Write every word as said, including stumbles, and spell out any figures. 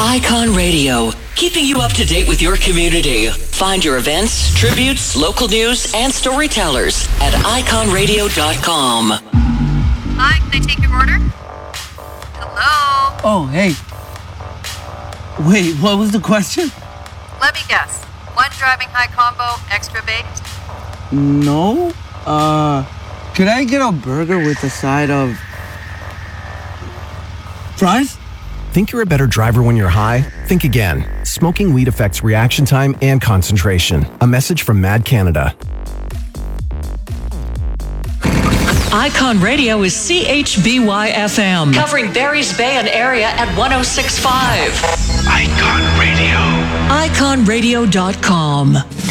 Icon Radio, keeping you up to date with your community. Find your events, tributes, local news, and storytellers at icon radio dot com. Hi, can I take your order? Hello? Oh, hey. Wait, what was the question? Let me guess. One driving high combo, extra baked? No. Uh, could I get a burger with a side of fries? Think you're a better driver when you're high? Think again. Smoking weed affects reaction time and concentration. A message from Mad Canada. Icon Radio is C H B Y F M, covering Barry's Bay and area at one oh six point five. Icon Radio. icon radio dot com.